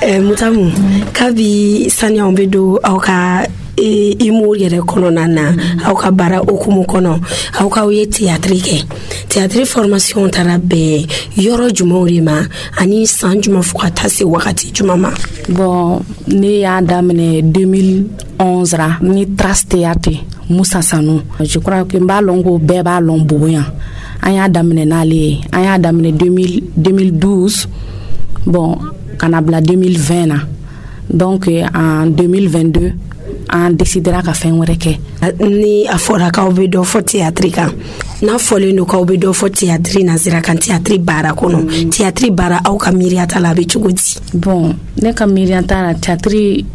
Mutamu kabi sanya ombedo auka imu yere kɔnɔna na aw ka baara okumu kɔnɔ aw ka ye théâtre kɛ théâtre formation tara bɛɛ yɔrɔ jumɛnw de ma ani san jumɛn fo ka taa se wagati jumɛn ma. Bon ne y'a daminɛ 2011 ra ni Trace Théâtre Musa Sanu je crois que b'a lɔn ko bɛɛ b'a lɔn Bugu yan an y'a daminɛ n'ale ye an y'a daminɛ 2012 bon kana bila 2020 na donc en 2022 an décidera ka fɛn wɛrɛ kɛ. Ni a fɔra k'aw bɛ dɔ fɔ théâtre kan n'a fɔlen don k'aw bɛ dɔ fɔ théâtre nazira kan théâtre baara kɔnɔ théâtre baara aw ka miiriya ta la a bɛ cogo di. Bon ne ka miiriya ta la théâtre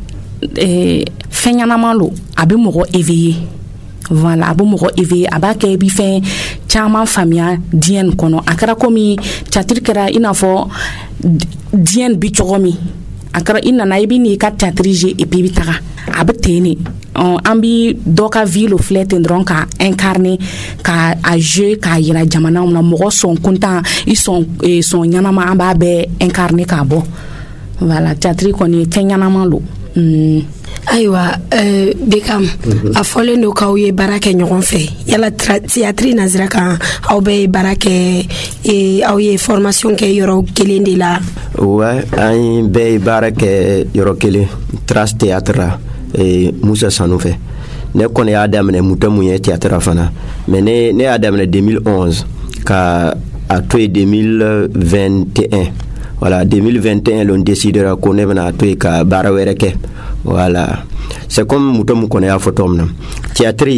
fɛn ɲɛnama don a bɛ mɔgɔ éveiller voilà a bɛ mɔgɔ éveiller a b'a kɛ i bɛ fɛn caman faamuya diɲɛ nin kɔnɔ a kɛra komi théâtre kɛra i n'a fɔ diɲɛ nin bɛ cogo min a kɛra i nana i bɛ n'i ka théâtre jouer et puis i bɛ taga a bɛ ten ne an bi dɔ ka vie lo filɛ ten dɔrɔn ka incarner ka a jouer k'a yira jamanaw na mɔgɔ sɔn kuntan i sɔn ɲɛnama an b'a bɛɛ incarner k'a bɔ voilà théâtre kɔni fɛn ɲɛnama don. Ayiwa Bekam a fɔlen don k'aw ye baara kɛ ɲɔgɔn fɛ yala théâtre nazira kan aw bɛ baara kɛ aw ye formation kɛ yɔrɔ kelen de la. Ouais an bɛɛ baara kɛ yɔrɔ kelen Trace Théâtre la Musa Sanu fɛ ne kɔni y'a daminɛ Mutamu ye théâtre fana mais ne y'a daminɛ 2011 ka a to ye 2021 voilà 2021 l'on décidera ko ne bɛna to ye ka baara wɛrɛ kɛ. Voilà, c'est comme Mutamu kɔni y'a fɔ cogo min na théâtre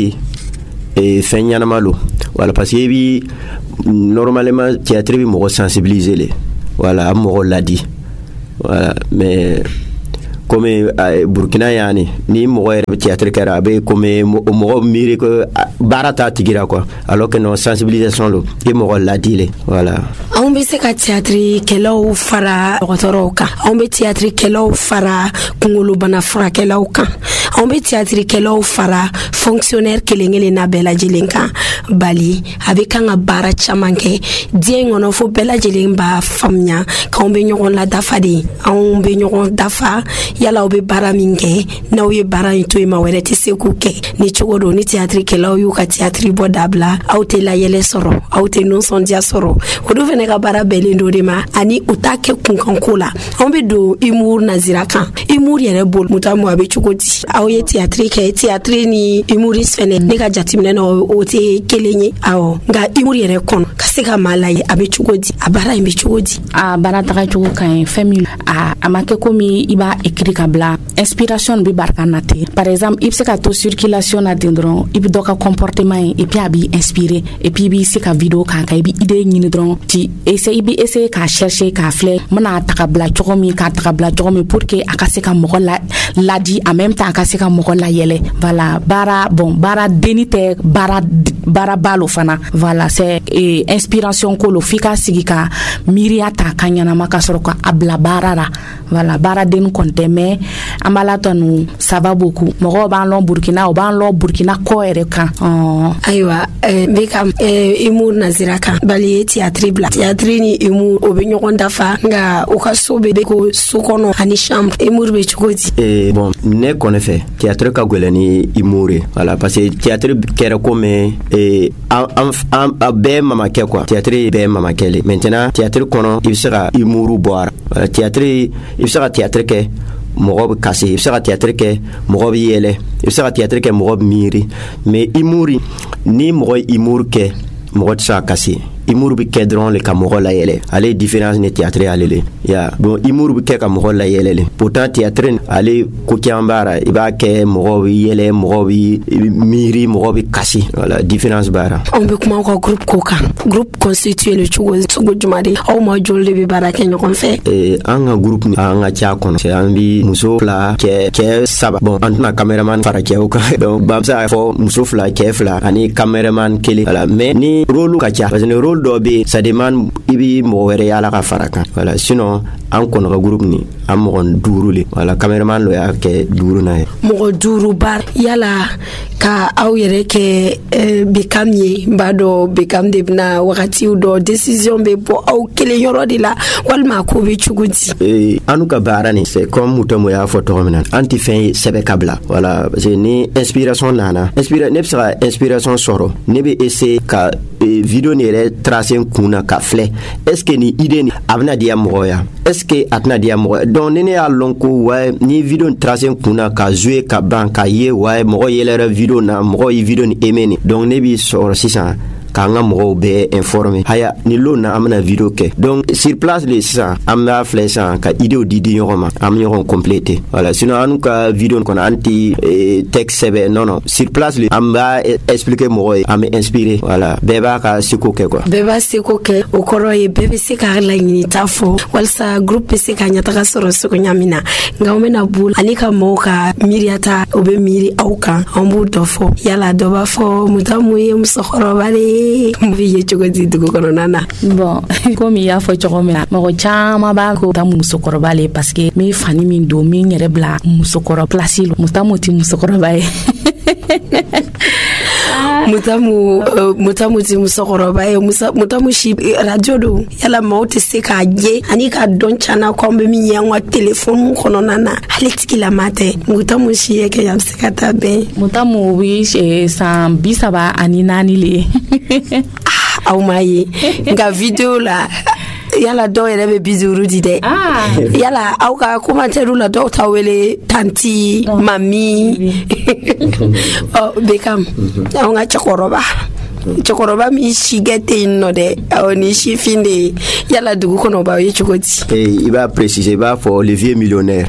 fɛn ɲɛnama lo voilà parce que bi normalement théâtre bi mɔgɔ sensibiliser le voilà a mɔgɔ ladi voilà mais comme Burkina yani ni mɔgɔ yɛrɛ bɛ théâtre kɛra a bɛ comme mɔgɔ miiri ko baara t'a tigi la quoi alors que non sensibilisation lo i mɔgɔ ladi le voilà. Anw bɛ se ka théâtre kɛlaw fara dɔgɔtɔrɔw kan anw bɛ théâtre kɛlaw fara kunkolobana furakɛlaw kan anw bɛ théâtre kɛlaw fara fonctionnaire kelen-kelen na bɛɛ lajɛlen kan bali a bɛ kan ka baara caman kɛ diɲɛ kɔnɔ fo bɛɛ lajɛlen b'a faamuya k'anw bɛ ɲɔgɔn ladafa de anw bɛ ɲɔgɔn dafa yala aw bɛ baara min kɛ n'aw ye baara in to yen maa wɛrɛ tɛ se k'u kɛ ni cogo don ni théâtre kɛlaw y'u ka théâtre bɔ dabila aw tɛ layɛlɛ sɔrɔ aw tɛ nisɔndiya sɔrɔ o dun fɛnɛ ka baara bɛɛlen do de ma ani u t'a kɛ kunkanko la anw bɛ don humour nazira kan humour yɛrɛ bolo Mutamu a bɛ cogo di aw ye théâtre kɛ théâtre ni humoriste fɛnɛ ne ka jateminɛ na o tɛ kelen ye awɔ nka humour yɛrɛ kɔnɔ ka se ka maa lajɛ a bɛ cogo di a baara in bɛ cogo di. A baara taga cogo ka ɲi fɛn min a ma kɛ komi i b'a écrit ka bila inspiration bɛ barika na ten par exemple i bɛ se ka to circulation na ten dɔrɔn i bɛ dɔ ka comportement ye et puis a b'i inspirer et puis i b'i se ka vidéo k'a kan i bɛ idée ɲini dɔrɔn i bɛ essayer k'a chercher k'a filɛ n bɛna ta ka bila cogo min k'a ta ka bila cogo min pour que a ka se ka mɔgɔ ladi en même temps a ka se ka mɔgɔ layɛlɛ voilà baara denni tɛ baara balo fana voilà c'est inspiration ko lo f'i ka sigi ka miiriya ta ka ɲɛnama ka sɔrɔ ka a bila baara la voilà baara denni kɔni tɛ mais an b'a la tanu ça va beaucoup mɔgɔw b'an lɔn Burkina o b'an lɔn Burkina kɔ yɛrɛ kan. Ayiwa Bekam humour nazira kan bali ye théâtre bila théâtre ni humour o bɛ ɲɔgɔn dafa nka o ka so bɛ ko so kɔnɔ ani chambre humour bɛ cogo di. Bon ne kɔni fɛ théâtre ka gɛlɛn ni humour ye voilà parce que théâtre kɛra comme a bɛɛ mamakɛ quoi théâtre bɛɛ mamakɛ le maintenant théâtre kɔnɔ i bɛ se ka humour bɔ a la voilà théâtre i bɛ se ka théâtre kɛ mɔgɔ bɛ kasi i bɛ se ka théâtre kɛ mɔgɔ bɛ yɛlɛ i bɛ se ka théâtre kɛ mɔgɔ bɛ miiri mais humour ni mɔgɔ ye humour kɛ mɔgɔ tɛ se ka kasi humour bɛ kɛ dɔrɔn le ka mɔgɔ layɛlɛ ale ye différence ni théâtre ale le ya bon humour bɛ kɛ ka mɔgɔ layɛlɛ le pourtant théâtre ale ko caman b'a la i b'a kɛ mɔgɔ bɛ yɛlɛ mɔgɔ bɛ miiri mɔgɔ bɛ kasi voilà différence b'a la. Anw bɛ kuma aw ka groupe ko kan groupe constitué le cogo jumɛn de aw ma joli de bɛ baara kɛ ɲɔgɔn fɛ. An ka groupe an ka ca kɔnɔ an bɛ muso 2 cɛ 3 bon an tɛna cameraman fara cɛw kan donc b'a bɛ se k'a fɔ muso 2 cɛ 2 ani cameraman 1 voilà mais ni rôle ka ca parce que rôle dɔ be ça demande i bi mɔgɔ wɛrɛ yala ka fara kan voilà sinon an kɔnɔ ka groupe ni an mɔgɔ 5 le voilà cameraman lo y'a kɛ 5 na ye mɔgɔ 5 bar yala ka aw yɛrɛ kɛ Bekam ye b'a dɔn Bekam de bena wagatiw dɔ décision be bɔ aw kelen yɔrɔ de la walima ko be cogo di anu ka baara ni c'est comme Mutamo y'a fɔ tɔgɔ min na an ti fɛn ye sɛbɛ ka bila voilà parce que ni inspiration nana ne bɛ se ka inspiration sɔrɔ ne bɛ essayer ka video ni yɛrɛ tracer kunna ka filɛ est-ce que ni idée ni a bɛna diya mɔgɔ ya est-ce que a tɛna diya mɔgɔ donc ni ne y'a lɔn ko ouais ni video ni tracer kunna ka jouer ka ban ka ye ouais mɔgɔ yɛlɛra video na mɔgɔ ye video ni aimer ni donc ne bi sɔrɔ sisan k'an ka mɔgɔw bɛɛ informer haya ni lo na an bɛna video kɛ donc sur place le sisan an b'a filɛ sisan ka idéw di ɲɔgɔn ma an bɛ ɲɔgɔn compléter voilà sinon an ka video kɔnɔ an ti texte sɛbɛn non sur place le an b'a expliquer mɔgɔ ye an bɛ inspirer voilà bɛɛ b'a ka seko kɛ quoi bɛɛ b'a seko kɛ o kɔrɔ ye bɛɛ bɛ se ka laɲinita fɔ walasa groupe bɛ se ka ɲɛtaga sɔrɔ cogoya min na nka an bɛna bolo ani ka mɔgɔw ka miiriyata o bɛ miiri aw kan an b'o dɔ fɔ yala dɔ b'a fɔ Mutamu ye musokɔrɔba de mbi ye cogo di dugu kɔnɔna na bon komi y'a fɔ cogo min na mɔgɔ caman b'a ko ta musokɔrɔba le parce que min fani min don min yɛrɛ bila musokɔrɔ place lo Mutamu ti musokɔrɔba ye Mutamu ti musokɔrɔba ye Mutamu si radio do yala maaw tɛ se k'a ye ani ka dɔn cana ko an bɛ min ye an ka téléphone kɔnɔna na hali tigilama tɛ Mutamu si ye kɛ a bɛ se ka taa bɛn Mutamu bi san 34 le aw ma ye nka video la yala dɔw yɛrɛ bɛ 50 di dɛ yala aw ka commentaire la dɔw ta wele tanti mami Bekam aw ka cɛkɔrɔba min si kɛ tɛ yen nɔ dɛ awɔ ni sifin de ye yala dugu kɔnɔ b'aw ye cogo di i b'a préciser i b'a fɔ le vieux millionnaire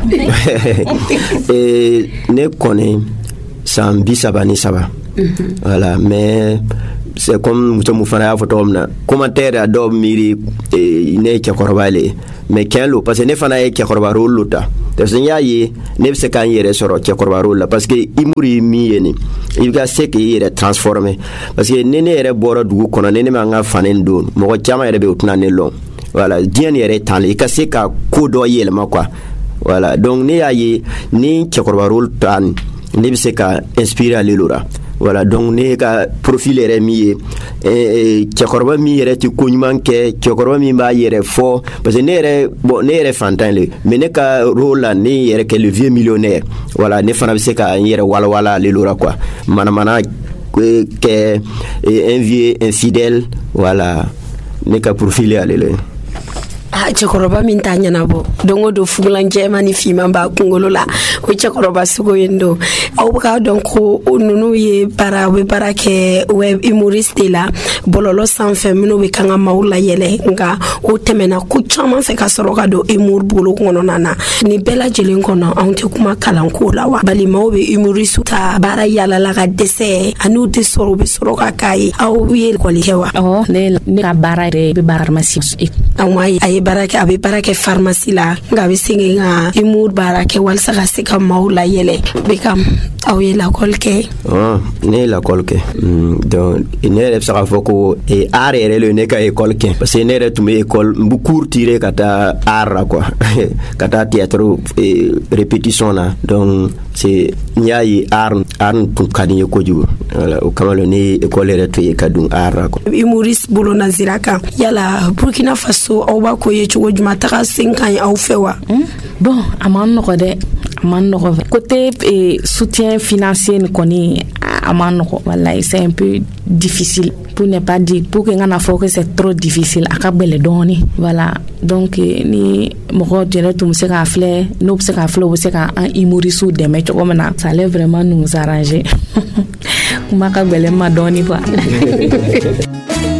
ne kɔni san 33 voilà mais c'est comme Mutamu fana y'a fɔ tɔgɔ min na commentaire a dɔw miiri ne ye cɛkɔrɔba le mais tiɲɛ lo parce que ne fana ye cɛkɔrɔba rôle lo ta parce que n y'a ye ne bɛ se k'an yɛrɛ sɔrɔ cɛkɔrɔba rôle la parce que humour ye min ye nin i ka se k'i yɛrɛ transformer parce que ni ne yɛrɛ bɔra dugu kɔnɔ ni ne m'an ka fani don mɔgɔ caman yɛrɛ bɛ o tɛna ne lɔn voilà diɲɛ ni yɛrɛ tan i ka se ka ko dɔ yɛlɛma quoi voilà donc ne y'a ye ni cɛkɔrɔba rôle ta nin ne bɛ se ka inspirer ale la voilà donc ne ka profil yɛrɛ min ye cɛkɔrɔba min yɛrɛ ti ko ɲuman kɛ cɛkɔrɔba min b'a yɛrɛ fɔ parce que ne yɛrɛ fantan le mais ne ka rôle la ne yɛrɛ kɛ le vieux millionnaire voilà ne fana bɛ se ka n yɛrɛ walawala ale la quoi manamana kɛ un vieux infidèle voilà ne ka profil ale le cɛkɔrɔba min t'a ɲɛnabɔ don o don fugulan jɛman ni fiman b'a kunkolo la o cɛkɔrɔba sugu yen don aw bɛ k'a dɔn ko ninnu ye u bɛ baara kɛ web humoriste de la bɔlɔlɔ sanfɛ minnu bɛ kan ka maaw layɛlɛ nka o tɛmɛna ko caman fɛ ka sɔrɔ ka don humour bolo kɔnɔna na ni bɛɛ lajɛlen kɔnɔ anw tɛ kuma kalanko la wa bali maaw bɛ humoriste ta baara yalala ka dɛsɛ ani u tɛ sɔrɔ u bɛ sɔrɔ ka k'a ye aw ye école kɛ wa ne ka baara yɛrɛ bɛ baara pharmacie a ye baara kɛ a bɛ baara kɛ pharmacie la nka a bɛ segin ka humour baara kɛ walasa ka se ka maaw layɛlɛ Bekam aw ye lakɔli kɛ ne ye lakɔli kɛ donc ne yɛrɛ bɛ se k'a fɔ ko art yɛrɛ le ne ka école kɛ parce que ne yɛrɛ tun bɛ école n bɛ cours tirer ka taa art la quoi ka taa théâtre répétition na donc c'est n y'a ye art tun ka di n ye kojugu voilà o kama ne ye école yɛrɛ to ye ka don art la quoi humoriste bolo nazira kan yala Burkina Faso aw b'a ko ye cogo jumɛn taga sen ka ɲi aw fɛ wa bon a man nɔgɔ dɛ a man nɔgɔ côté soutien financier ni kɔni a man nɔgɔ wallahi c'est un peu difficile pour ne pas dire pour que ngana fɔ que c'est trop difficile a ka gɛlɛn dɔɔni voilà donc ni mɔgɔ yɛrɛ tun bɛ se k'a filɛ n'o bɛ se k'a filɛ o bɛ se ka an humoriste dɛmɛ cogo min na ça allait vraiment nous arranger kuma ka gɛlɛn ma dɔɔni quoi